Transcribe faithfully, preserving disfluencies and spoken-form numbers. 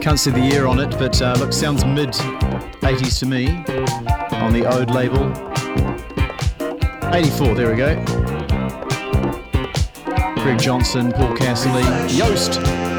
Can't see the year on it, but uh, look, sounds mid eighties to me on the Ode label. eighty-four, there we go. Greg Johnson, Paul Casserly, Yost.